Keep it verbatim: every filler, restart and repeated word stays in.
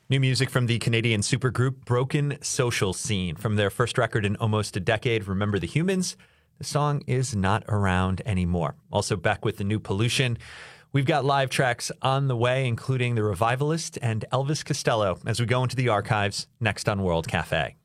New music from the Canadian supergroup Broken Social Scene. From their first record in almost a decade, Remember the Humans, the song is not around anymore. Also back with the new Pollution. We've got live tracks on the way, including The Revivalist and Elvis Costello, as we go into the archives next on World Cafe.